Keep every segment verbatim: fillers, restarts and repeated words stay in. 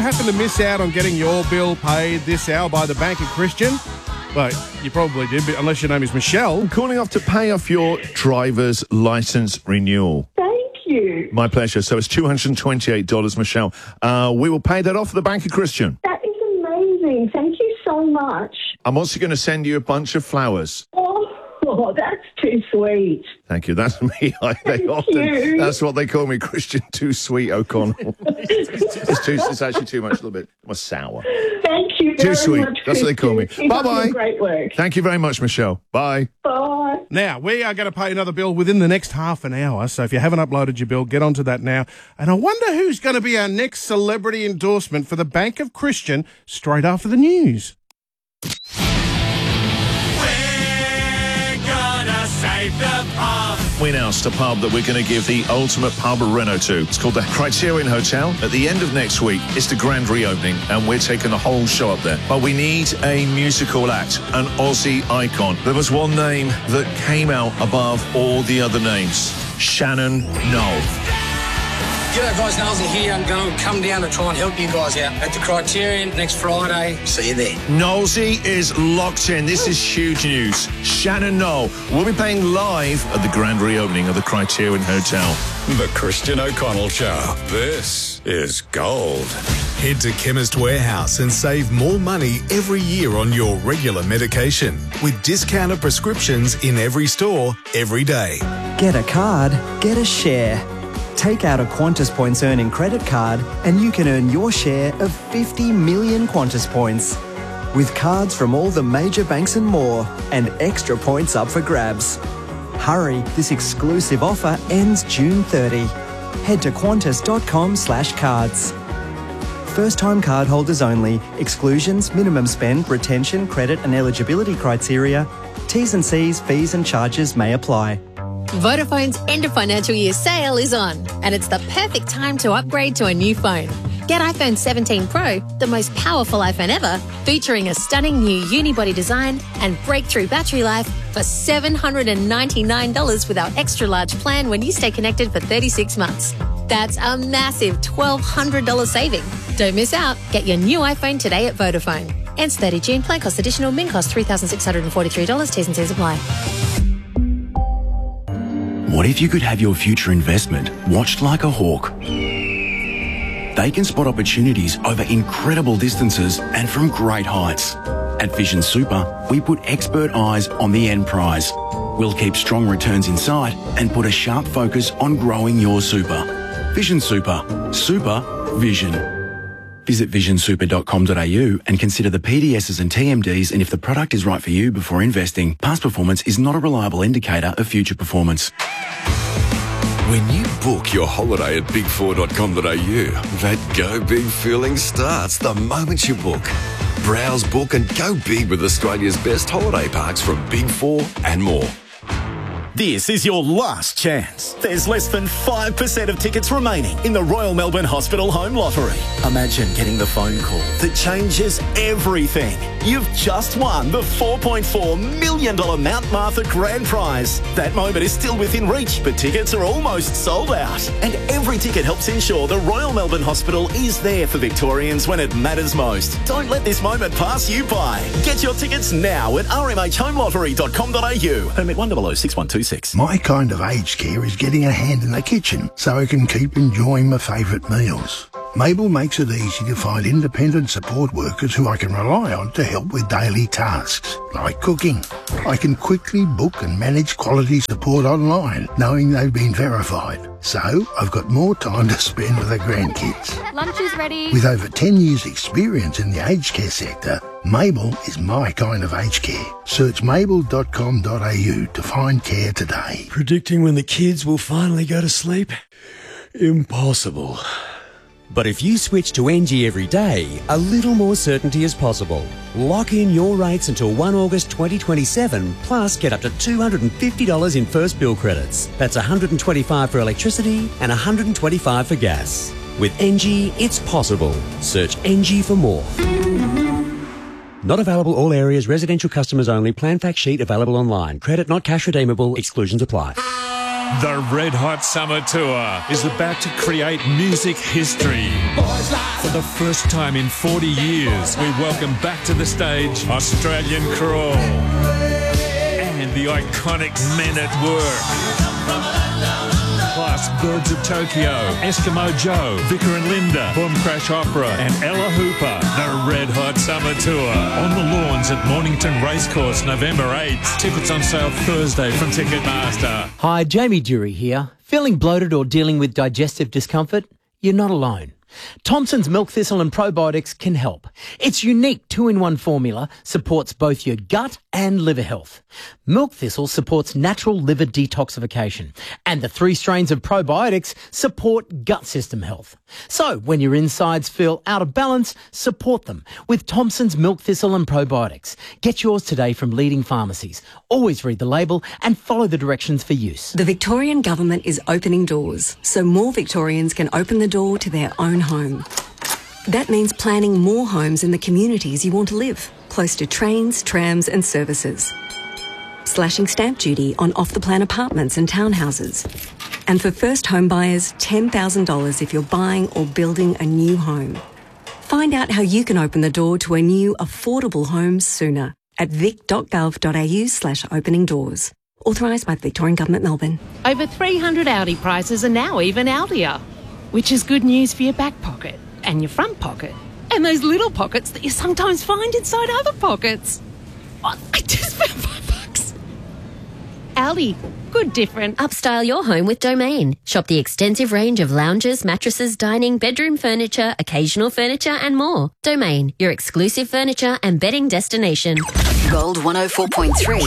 happen to miss out on getting your bill paid this hour by the Bank of Christian? Well, you probably did, but unless your name is Michelle. I'm calling off to pay off your driver's licence renewal. Thank you. My pleasure. So it's two hundred twenty-eight dollars, Michelle. Uh, we will pay that off for the Bank of Christian. That is amazing. Thank you so much. I'm also going to send you a bunch of flowers. Oh, that's too sweet. Thank you. That's me. I, they Thank often, you. That's what they call me, Christian Too Sweet O'Connell. it's, too, it's actually too much, a little bit more sour. Thank you Too very sweet. much, That's what they call me. Keep up Bye-bye. your great work. Thank you very much, Michelle. Bye. Bye. Now, we are going to pay another bill within the next half an hour, so if you haven't uploaded your bill, get onto that now. And I wonder who's going to be our next celebrity endorsement for the Bank of Christian straight after the news. We announced a pub that we're going to give the ultimate pub reno to. It's called the Criterion Hotel. At the end of next week, it's the grand reopening, and we're taking the whole show up there. But we need a musical act, an Aussie icon. There was one name that came out above all the other names. Shannon Noll. G'day guys, Nelsy here. I'm going to come down to try and help you guys out at the Criterion next Friday. See you there. Knowlesy is locked in. This is huge news. Shannon Noll will be playing live at the grand reopening of the Criterion Hotel. The Christian O'Connell Show. This is gold. Head to Chemist Warehouse and save more money every year on your regular medication with discounted prescriptions in every store, every day. Get a card, get a share. Take out a Qantas Points earning credit card and you can earn your share of fifty million Qantas Points. With cards from all the major banks and more, and extra points up for grabs. Hurry, this exclusive offer ends June thirtieth. Head to qantas.com slash cards. First-time cardholders only. Exclusions, minimum spend, retention, credit and eligibility criteria. T's and C's, fees and charges may apply. Vodafone's end of financial year sale is on, and it's the perfect time to upgrade to a new phone. Get iPhone seventeen Pro, the most powerful iPhone ever, featuring a stunning new unibody design and breakthrough battery life for seven hundred ninety-nine dollars with our extra large plan when you stay connected for thirty-six months. That's a massive twelve hundred dollars saving. Don't miss out. Get your new iPhone today at Vodafone. Ends thirtieth of June. Plan cost additional. Min cost three thousand six hundred forty-three dollars. T's and C's apply. What if you could have your future investment watched like a hawk? They can spot opportunities over incredible distances and from great heights. At Vision Super, we put expert eyes on the end prize. We'll keep strong returns in sight and put a sharp focus on growing your super. Vision Super. Super Vision. Visit vision super dot com dot a u and consider the P D Ss and T M Ds and if the product is right for you before investing. Past performance is not a reliable indicator of future performance. When you book your holiday at big four dot com dot a u, that go big feeling starts the moment you book. Browse, book and go big with Australia's best holiday parks from Big Four and more. This is your last chance. There's less than five percent of tickets remaining in the Royal Melbourne Hospital Home Lottery. Imagine getting the phone call that changes everything. You've just won the four point four million dollars Mount Martha Grand Prize. That moment is still within reach, but tickets are almost sold out. And every ticket helps ensure the Royal Melbourne Hospital is there for Victorians when it matters most. Don't let this moment pass you by. Get your tickets now at r m h home lottery dot com dot a u. Permit one zero zero six one two six. My kind of aged care is getting a hand in the kitchen so I can keep enjoying my favourite meals. Mabel makes it easy to find independent support workers who I can rely on to help with daily tasks, like cooking. I can quickly book and manage quality support online, knowing they've been verified. So, I've got more time to spend with the grandkids. Lunch is ready. With over ten years experience in the aged care sector, Mabel is my kind of aged care. Search mabel dot com dot a u to find care today. Predicting when the kids will finally go to sleep? Impossible. But if you switch to N G every day, a little more certainty is possible. Lock in your rates until the first of August twenty twenty-seven, plus get up to two hundred fifty dollars in first bill credits. That's one hundred twenty-five dollars for electricity and one hundred twenty-five dollars for gas. With N G, it's possible. Search N G for more. Not available all areas, residential customers only. Plan fact sheet available online. Credit not cash redeemable. Exclusions apply. The Red Hot Summer Tour is about to create music history. For the first time in forty years, we welcome back to the stage Australian Crawl and the iconic Men at Work. Plus Birds of Tokyo, Eskimo Joe, Vicar and Linda, Boom Crash Opera and Ella Hooper. The Red Hot Summer Tour on the lawns at Mornington Racecourse November eighth. Tickets on sale Thursday from Ticketmaster. Hi, Jamie Dury here. Feeling bloated or dealing with digestive discomfort? You're not alone. Thompson's Milk Thistle and Probiotics can help. Its unique two-in-one formula supports both your gut and liver health. Milk Thistle supports natural liver detoxification, and the three strains of probiotics support gut system health. So, when your insides feel out of balance, support them with Thompson's Milk Thistle and Probiotics. Get yours today from leading pharmacies. Always read the label and follow the directions for use. The Victorian Government is opening doors, so more Victorians can open the door to their own home. That means planning more homes in the communities you want to live, close to trains, trams and services. Slashing stamp duty on off-the-plan apartments and townhouses. And for first home buyers, ten thousand dollars if you're buying or building a new home. Find out how you can open the door to a new affordable home sooner at vic.gov.au slash opening doors. Authorised by the Victorian Government, Melbourne. Over three hundred Audi prices are now even Audier, which is good news for your back pocket and your front pocket and those little pockets that you sometimes find inside other pockets. Oh, I just found five bucks. Audi, good different. Upstyle your home with Domain. Shop the extensive range of lounges, mattresses, dining, bedroom furniture, occasional furniture and more. Domain, your exclusive furniture and bedding destination. Gold one oh four point three.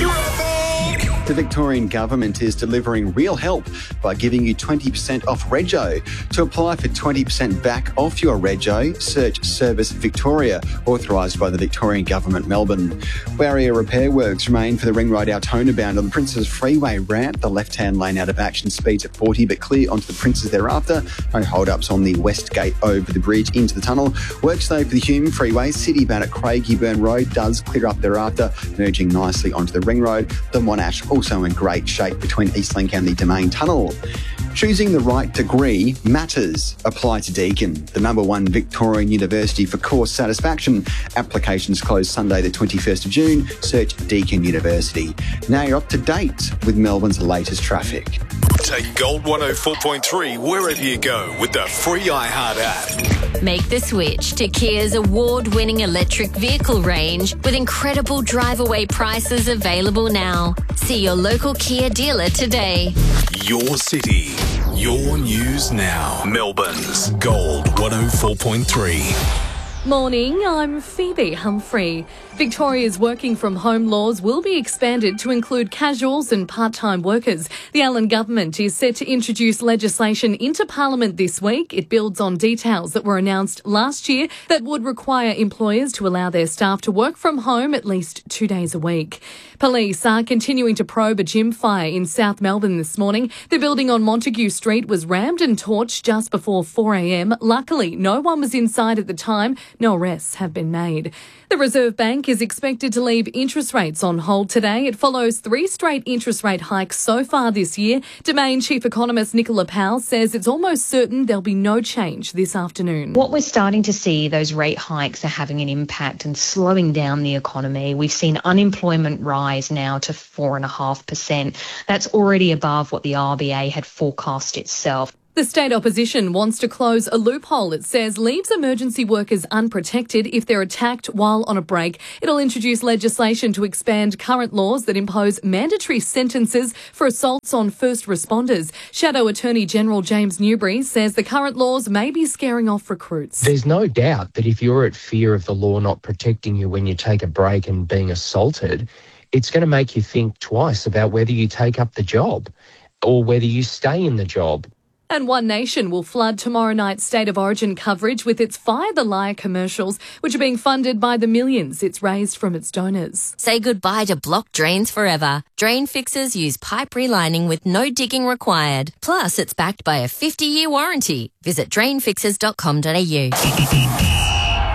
The Victorian Government is delivering real help by giving you twenty percent off Rego. To apply for twenty percent back off your Rego, search Service Victoria, authorised by the Victorian Government, Melbourne. Barrier repair works remain for the Ring Road Altona bound on the Princes Freeway ramp. The left-hand lane out of action, speeds at forty, but clear onto the Princes thereafter. No hold-ups on the West Gate over the bridge into the tunnel. Works though for the Hume Freeway, City bound at Craigieburn Road does clear up thereafter, merging nicely onto the Ring Road. The Monash also in great shape between Eastlink and the Domain Tunnel. Choosing the right degree matters. Apply to Deakin, the number one Victorian university for course satisfaction. Applications close Sunday the twenty-first of June. Search Deakin University. Now you're up to date with Melbourne's latest traffic. Take Gold one oh four point three wherever you go with the free iHeart app. Make the switch to Kia's award-winning electric vehicle range with incredible drive-away prices available now. See your local Kia dealer today. Your city, your news now. Melbourne's Gold one oh four point three. Morning, I'm Phoebe Humphrey. Victoria's working from home laws will be expanded to include casuals and part-time workers. The Allen government is set to introduce legislation into Parliament this week. It builds on details that were announced last year that would require employers to allow their staff to work from home at least two days a week. Police are continuing to probe a gym fire in South Melbourne this morning. The building on Montague Street was rammed and torched just before four a.m. Luckily, no one was inside at the time. No arrests have been made. The Reserve Bank is expected to leave interest rates on hold today. It follows three straight interest rate hikes so far this year. Domain Chief Economist Nicola Powell says it's almost certain there'll be no change this afternoon. What we're starting to see, those rate hikes are having an impact and slowing down the economy. We've seen unemployment rise now to four point five percent. That's already above what the R B A had forecast itself. The state opposition wants to close a loophole it says leaves emergency workers unprotected if they're attacked while on a break. It'll introduce legislation to expand current laws that impose mandatory sentences for assaults on first responders. Shadow Attorney General James Newbury says the current laws may be scaring off recruits. There's no doubt that if you're at fear of the law not protecting you when you take a break and being assaulted, it's going to make you think twice about whether you take up the job or whether you stay in the job. And One Nation will flood tomorrow night's State of Origin coverage with its Fire the Liar commercials, which are being funded by the millions it's raised from its donors. Say goodbye to blocked drains forever. Drain fixers use pipe relining with no digging required. Plus, it's backed by a fifty-year warranty. Visit drain fixers dot com dot a u. To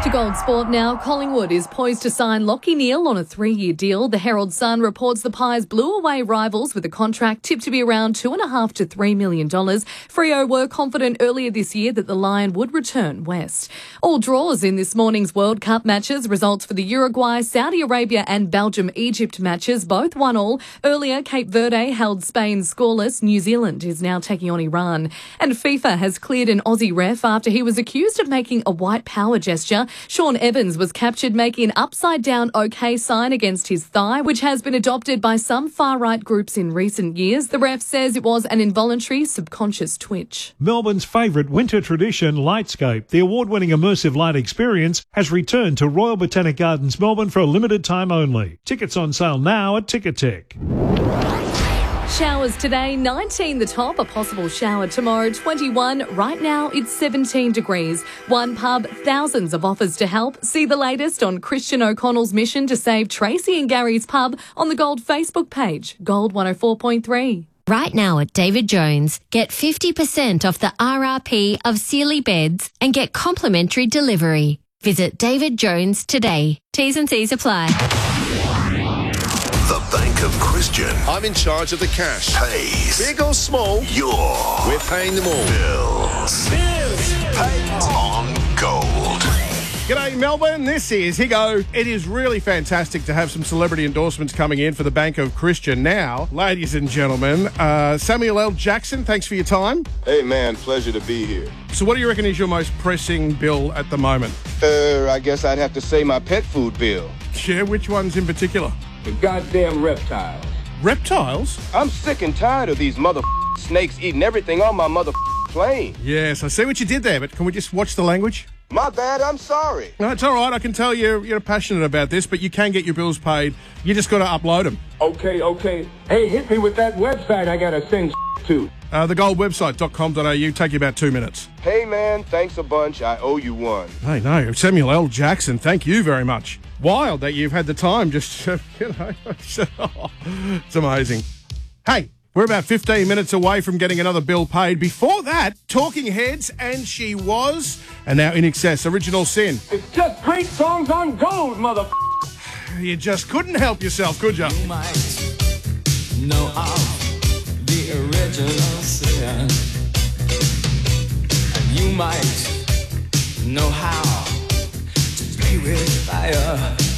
To Gold Sport now, Collingwood is poised to sign Lachie Neale on a three-year deal. The Herald Sun reports the Pies blew away rivals with a contract tipped to be around two and a half to three million dollars. Freo were confident earlier this year that the Lion would return west. All draws in this morning's World Cup matches. Results for the Uruguay, Saudi Arabia and Belgium-Egypt matches, both one all. Earlier, Cape Verde held Spain scoreless. New Zealand is now taking on Iran. And FIFA has cleared an Aussie ref after he was accused of making a white power gesture. Sean Evans was captured making an upside-down OK sign against his thigh, which has been adopted by some far-right groups in recent years. The ref says it was an involuntary subconscious twitch. Melbourne's favourite winter tradition, Lightscape, the award-winning immersive light experience, has returned to Royal Botanic Gardens, Melbourne for a limited time only. Tickets on sale now at Ticketek. Showers today, nineteen the top, a possible shower tomorrow, twenty-one. Right now, it's seventeen degrees. One pub, thousands of offers to help. See the latest on Christian O'Connell's mission to save Tracy and Gary's pub on the Gold Facebook page, Gold one oh four point three. Right now at David Jones, get fifty percent off the R R P of Sealy beds and get complimentary delivery. Visit David Jones today. T's and C's apply. The Bank of Christian. I'm in charge of the cash. Pays. Big or small, Your we're paying them all. bills. Bills. Paid on Gold. G'day Melbourne, this is Higo. It is really fantastic to have some celebrity endorsements coming in for the Bank of Christian now. Ladies and gentlemen, uh, Samuel L. Jackson, thanks for your time. Hey man, pleasure to be here. So what do you reckon is your most pressing bill at the moment? Uh, I guess I'd have to say my pet food bill. Yeah, which ones in particular? The goddamn reptiles. Reptiles? I'm sick and tired of these mother snakes eating everything on my mother plane. Yes, I see what you did there, but can we just watch the language? My bad, I'm sorry. No, it's all right. I can tell you're, you're passionate about this, but you can get your bills paid. You just got to upload them. Okay, okay. Hey, hit me with that website I gotta send to. Uh, the gold website dot com dot a u. Take you about two minutes. Hey man, thanks a bunch. I owe you one. Hey, no, Samuel L. Jackson, thank you very much. Wild that you've had the time just, uh, you know, it's amazing. Hey, we're about fifteen minutes away from getting another bill paid. Before that, Talking Heads and She Was, and now In Excess, Original Sin. It's just great songs on Gold, mother. You just couldn't help yourself, could you? You might know of the original sin, and you might know how to play with fire.